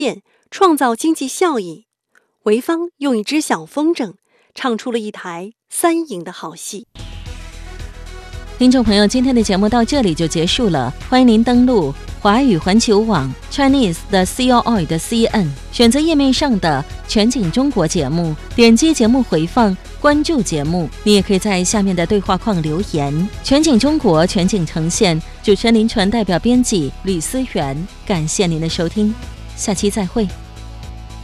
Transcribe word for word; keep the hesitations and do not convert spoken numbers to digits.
创造经济效益。潍坊用一支小风筝唱出了一台三赢的好戏。 听众朋友，今天的节目到这里就结束了，欢迎您登录华语环球网 Chinese 的 C O I 的 C N， 选择页面上的全景中国节目，点击节目回放，关注节目。你也可以在下面的对话框留言。全景中国，全景呈现，主持人林传代表编辑吕思源，感谢您的收听，下期再会。